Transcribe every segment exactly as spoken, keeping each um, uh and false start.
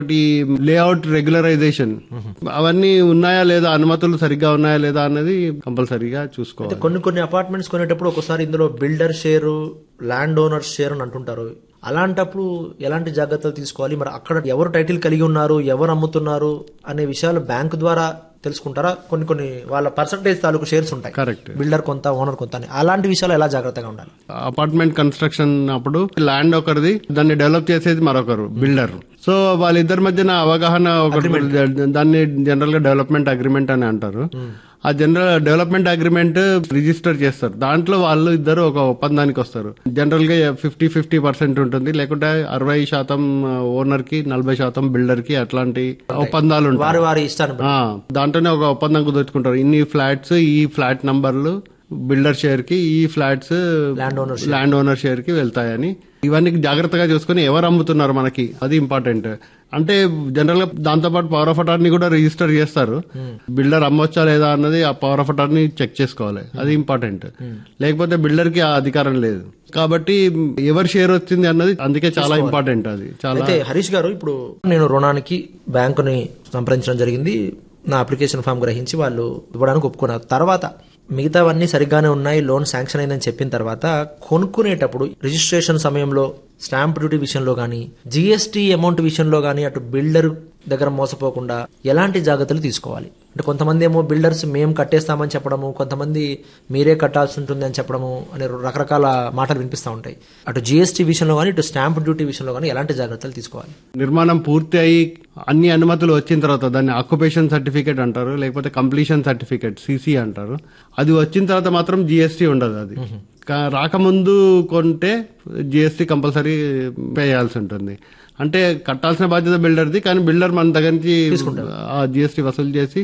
ఈ layout regularisation అవన్నీ ఉన్నాయా లేదా, అనుమతులు సరిగ్గా ఉన్నాయా లేదా అన్నది కంపల్సరీగా చూసుకోవాలి. కొన్ని కొన్ని అపార్ట్మెంట్స్ కొనేటప్పుడు ఒకసారి ఇందులో builder share, land owner share అని అంటుంటారు. అలాంటప్పుడు ఎలాంటి జాగ్రత్తలు తీసుకోవాలి? మరి అక్కడ ఎవరు టైటిల్ కలిగి ఉన్నారు, ఎవరు అమ్ముతున్నారు అనే విషయాలు బ్యాంకు ద్వారా తెలుసుకుంటారా? కొన్ని కొన్ని వాళ్ళ పర్సంటేజ్ తాలూకు షేర్స్ ఉంటాయి, కరెక్ట్, బిల్డర్ కొంత ఓనర్ కొంత అని. అలాంటి విషయాలు ఎలా జాగ్రత్తగా ఉండాలి? అపార్ట్మెంట్ కన్స్ట్రక్షన్ అప్పుడు ల్యాండ్ ఒకరిది, దాన్ని డెవలప్ చేసేది మరొకరు బిల్డర్. సో వాళ్ళిద్దరి మధ్యన అవగాహన ఒకటి, దాన్ని జనరల్ గా డెవలప్మెంట్ అగ్రిమెంట్ అని అంటారు. ఆ జనరల్ డెవలప్మెంట్ అగ్రిమెంట్ రిజిస్టర్ చేస్తారు. దాంట్లో వాళ్ళు ఇద్దరు ఒక ఒప్పందానికి వస్తారు. జనరల్ గా ఫిఫ్టీ ఫిఫ్టీ పర్సెంట్ ఉంటుంది, లేకుంటే అరవై శాతం ఓనర్ కి, నలభై శాతం బిల్డర్ కి, అట్లాంటి ఒప్పందాలు ఉంటాయి. వారి వారి ఇష్టాన్ని దాంట్లోనే ఒక ఒప్పందం కుదుర్చుకుంటారు. ఇన్ని ఫ్లాట్స్, ఈ ఫ్లాట్ నంబర్లు బిల్డర్ షేర్ కి, ఈ ఫ్లాట్స్ ల్యాండ్ ఓనర్ షేర్ కి వెళ్తాయని. ఇవన్నీ జాగ్రత్తగా చూసుకుని ఎవరు అమ్ముతున్నారు మనకి, అది ఇంపార్టెంట్. అంటే జనరల్ గా దాంతో పాటు పవర్ ఆఫ్ అటార్నీ కూడా రిజిస్టర్ చేస్తారు. బిల్డర్ అమ్మొచ్చా లేదా అన్నది ఆ పవర్ ఆఫ్ అటార్నీ చెక్ చేసుకోవాలి, అది ఇంపార్టెంట్. లేకపోతే బిల్డర్ కి ఆ అధికారం లేదు. కాబట్టి ఎవరి షేర్ వచ్చింది అన్నది అందుకే చాలా ఇంపార్టెంట్. అది చాలా. అయితే హరీష్ గారు, ఇప్పుడు నేను రుణానికి బ్యాంకుని సంప్రదించడం జరిగింది. నా అప్లికేషన్ ఫామ్ గ్రహించి వాళ్ళు ఇవ్వడానికి ఒప్పుకున్నారు. తర్వాత మిగతావన్నీ సరిగ్గానే ఉన్నాయి, లోన్ శాంక్షన్ అయిందని చెప్పిన తర్వాత కొనుక్కునేటప్పుడు రిజిస్ట్రేషన్ సమయంలో స్టాంప్ డ్యూటీ విషయంలో కానీ, జీఎస్టీ అమౌంట్ విషయంలో కానీ అటు బిల్డర్ దగ్గర మోసపోకుండా ఎలాంటి జాగ్రత్తలు తీసుకోవాలి? అంటే కొంతమంది ఏమో బిల్డర్స్ మేము కట్టేస్తామని చెప్పడము, కొంతమంది మీరే కట్టాల్సి ఉంటుంది అని చెప్పడము అనే రకరకాల మాటలు వినిపిస్తూ ఉంటాయి. అటు జీఎస్టీ విషయంలో కానీ, ఇటు స్టాంప్ డ్యూటీ విషయంలో కానీ ఎలాంటి జాగ్రత్తలు తీసుకోవాలి? నిర్మాణం పూర్తి అయ్యి అన్ని అనుమతులు వచ్చిన తర్వాత దాన్ని ఆక్యుపేషన్ సర్టిఫికేట్ అంటారు, లేకపోతే కంప్లీషన్ సర్టిఫికేట్ సిసి అంటారు. అది వచ్చిన తర్వాత మాత్రం జీఎస్టీ ఉండదు. అది రాకముందు కొంటే జీఎస్టీ కంపల్సరీ పే చేయాల్సి ఉంటుంది. అంటే కట్టాల్సిన బాధ్యత బిల్డర్ది, కానీ బిల్డర్ మన దగ్గర నుంచి జీఎస్టీ వసూలు చేసి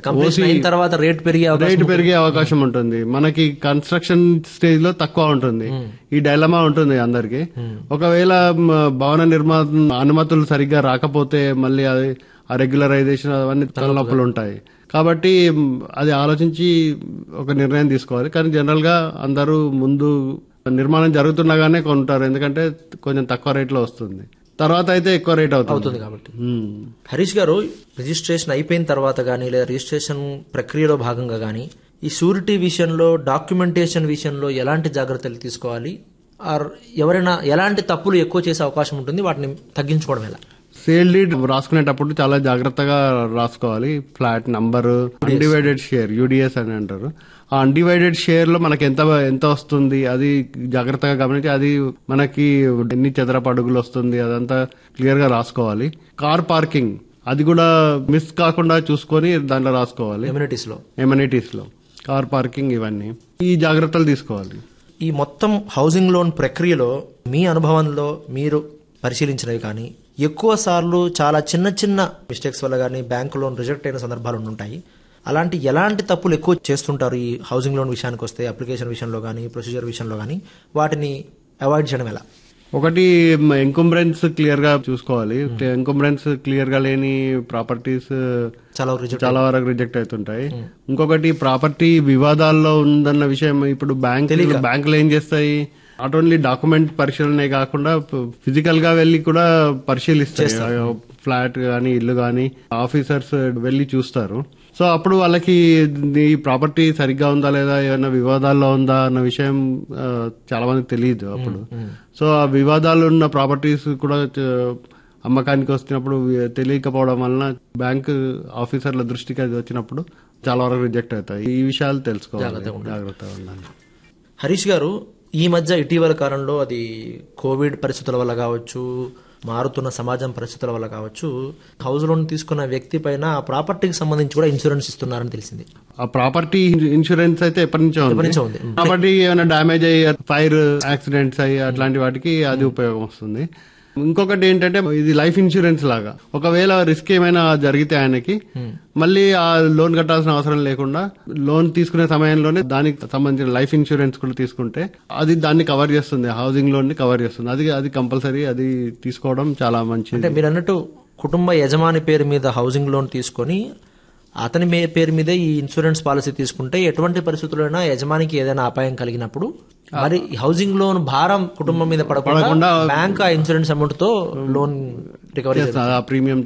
తర్వాత రేట్ పెరిగే రేట్ పెరిగే అవకాశం ఉంటుంది. మనకి కన్స్ట్రక్షన్ స్టేజ్ లో తక్కువ ఉంటుంది. ఈ డైలమా ఉంటుంది అందరికి. ఒకవేళ భవన నిర్మాణ అనుమతులు సరిగ్గా రాకపోతే మళ్ళీ అది ఆ రెగ్యులరైజేషన్ అవన్నీ తలనొప్పులు ఉంటాయి. కాబట్టి అది ఆలోచించి ఒక నిర్ణయం తీసుకోవాలి. కానీ జనరల్ గా అందరూ ముందు నిర్మాణం జరుగుతుండగానే కొంటారు, ఎందుకంటే కొంచెం తక్కువ రేట్ లో వస్తుంది. తర్వాత అయితే ఎక్కువ రేట్ అవుతుంది కాబట్టి. హరీష్ గారు, రిజిస్ట్రేషన్ అయిపోయిన తర్వాత గానీ, లేదా రిజిస్ట్రేషన్ ప్రక్రియలో భాగంగా గానీ, ఈ షూరిటీ విషయంలో, డాక్యుమెంటేషన్ విషయంలో ఎలాంటి జాగ్రత్తలు తీసుకోవాలి? ఆర్ ఎవరైనా ఎలాంటి తప్పులు ఎక్కువ చేసే అవకాశం ఉంటుంది, వాటిని తగ్గించుకోవడం ఎలా? సేల్ డీడ్ రాసుకునేటప్పుడు చాలా జాగ్రత్తగా రాసుకోవాలి. Flat number, undivided share, UDS అని అంటారు. ఆ అన్డివైడెడ్ షేర్ లో మనకి ఎంత ఎంత వస్తుంది అది జాగ్రత్తగా గమనించి, అది మనకి ఎన్ని చదరపు అడుగులు వస్తుంది అదంతా క్లియర్ గా రాసుకోవాలి. కార్ పార్కింగ్ అది కూడా మిస్ కాకుండా చూసుకొని దాంట్లో రాసుకోవాలి. ఎమ్యూనిటీస్ లో ఎమ్యూనిటీస్ లో కార్ పార్కింగ్, ఇవన్నీ ఈ జాగ్రత్తలు తీసుకోవాలి. ఈ మొత్తం హౌసింగ్ లోన్ ప్రక్రియలో మీ అనుభవంలో మీరు పరిశీలించినవి కానీ, ఎక్కువ సార్లు చాలా చిన్న చిన్న మిస్టేక్స్ వల్ల కానీ బ్యాంకు లోన్ రిజెక్ట్ అయిన సందర్భాలు ఉంటాయి. అలాంటి ఎలాంటి తప్పులు ఎక్కువ చేస్తుంటారు ఈ హౌసింగ్ లోన్ విషయానికి వస్తే? అప్లికేషన్ విషయంలో కానీ, ప్రొసీజర్ విషయంలో కానీ వాటిని అవాయిడ్ చేయడం ఎలా? ఒకటి, ఎంకంబ్రెన్స్ క్లియర్ గా చూసుకోవాలి. ఎంకంబ్రెన్స్ క్లియర్ గా లేని ప్రాపర్టీస్ చాలా చాలా వరకు రిజెక్ట్ అవుతుంటాయి. ఇంకొకటి, ప్రాపర్టీ వివాదాల్లో ఉందన్న విషయం ఇప్పుడు బ్యాంక్ బ్యాంకులు ఏం చేస్తాయి, నాట్ ఓన్లీ డాక్యుమెంట్ పరిశీలనే కాకుండా ఫిజికల్ గా వెళ్లి కూడా పరిశీలిస్తాయి. ఫ్లాట్ గానీ, ఇల్లు గానీ ఆఫీసర్స్ వెళ్లి చూస్తారు. సో అప్పుడు వాళ్ళకి ఈ ప్రాపర్టీ సరిగ్గా ఉందా లేదా, ఏమైనా వివాదాల్లో ఉందా అన్న విషయం చాలా మందికి తెలియదు అప్పుడు. సో ఆ వివాదాలు ఉన్న ప్రాపర్టీస్ కూడా అమ్మకానికి వచ్చినప్పుడు తెలియకపోవడం వలన బ్యాంక్ ఆఫీసర్ల దృష్టికి అది వచ్చినప్పుడు చాలా వరకు రిజెక్ట్ అవుతాయి. ఈ విషయాలు తెలుసుకోవాలి, జాగ్రత్తగా ఉండాలి. హరీష్ గారు, ఈ మధ్య ఇటీవల కాలంలో అది కోవిడ్ పరిస్థితుల వల్ల కావచ్చు, మారుతున్న సమాజం పరిస్థితుల వల్ల కావచ్చు, హౌస్ లోన్ తీసుకున్న వ్యక్తి పైన ఆ ప్రాపర్టీకి సంబంధించి కూడా ఇన్సూరెన్స్ ఇస్తున్నారని తెలిసింది. ఆ ప్రాపర్టీ ఇన్సూరెన్స్ అయితే ఎప్పటి నుంచో ఉంది. ప్రాపర్టీ ఏమైనా డ్యామేజ్ అయ్యి, ఫైర్ యాక్సిడెంట్స్ అయ్యి అట్లాంటి వాటికి అది ఉపయోగం వస్తుంది. ఇంకొకటి ఏంటంటే, ఇది లైఫ్ ఇన్సూరెన్స్ లాగా. ఒకవేళ రిస్క్ ఏమైనా జరిగితే ఆయనకి మళ్ళీ ఆ లోన్ కట్టాల్సిన అవసరం లేకుండా లోన్ తీసుకునే సమయంలోనే దానికి సంబంధించిన లైఫ్ ఇన్సూరెన్స్ కూడా తీసుకుంటే అది దాన్ని కవర్ చేస్తుంది, హౌసింగ్ లోన్ ని కవర్ చేస్తుంది. అది అది కంపల్సరీ, అది తీసుకోవడం చాలా మంచిది. అంటే మీరు అన్నట్టు కుటుంబ యజమాని పేరు మీద హౌసింగ్ లోన్ తీసుకొని అతని మే- పేరు మీదే ఈ ఇన్సూరెన్స్ పాలసీ తీసుకుంటే ఎటువంటి పరిస్థితుల్లోనైనా యజమానికి ఏదైనా అపాయం కలిగినప్పుడు మరి హౌసింగ్ లోన్ భారం కుటుంబం మీద పడకుండా బ్యాంక్ ఆ ఇన్సూరెన్స్ అమౌంట్ తో లోన్ రికవరీ ఆ ప్రీమియం